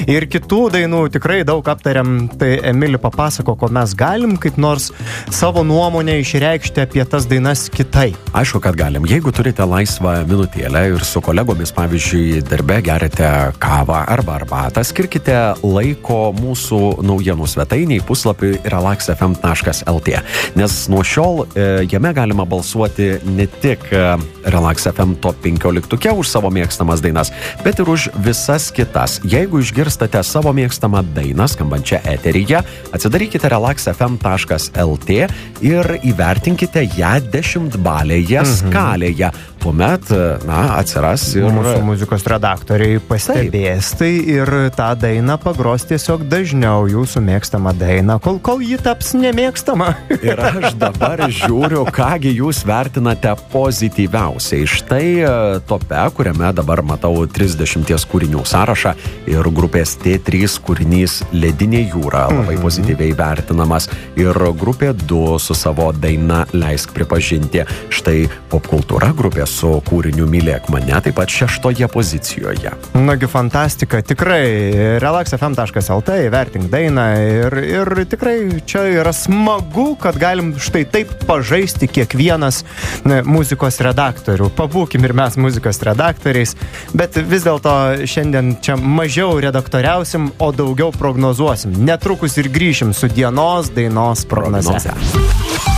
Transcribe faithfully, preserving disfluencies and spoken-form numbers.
ir kitų dainų tikrai daug aptariam. Tai Emili, papasako, ko mes galim kaip nors savo nuomonę išreikšti apie tas dainas kitai. Aišku, kad galim. Jeigu turite laisvą minutėlę ir su kolegomis, pavyzdžiui, darbe gerite kavą arba arbatą, skirkite laiko mūsų naujienų svetainiai puslapį relax f m taškas l t, nes nuo šiol e, jame galima balsuoti ne tik e, Relax F M top penkioliktuke už savo mėgstamas dainas, bet ir už visas kitas. Jeigu išgirstate savo mėgstamą dainą skambančią eteryje, atsidarykite relax f m taškas l t ir įvertinkite ją dešimtbalėje mhm. skalėje. Tuomet, na, atsiras ir... Mūsų muzikos redaktoriai pastebės tai ir tą dainą pagros tiesiog dažniau, jūsų mėgstamą dainą, kol, kol ji taps nemėgstama. Ir aš dabar žiūriu, kągi jūs vertinate pozityviausiai. Štai tope, kuriame dabar matau trisdešimties kūrinių sąrašą ir grupės T trys kūrinys Ledinė jūra labai mm-hmm. pozityviai vertinamas ir grupė du su savo daina Leisk pripažinti. Štai popkultūra grupė su kūriniu Mylėk mane, taip pat šeštoje pozicijoje. Nagi fantastika, tikrai relax f m taškas l t, įvertink dainą ir, ir tikrai čia yra smagu, kad galim štai taip pažaisti kiekvienas ne, muzikos redaktorių. Pabūkim ir mes muzikos redaktoriais, bet vis dėlto šiandien čia mažiau redaktoriausim, o daugiau prognozuosim. Netrukus ir grįšim su dienos dainos prognoze.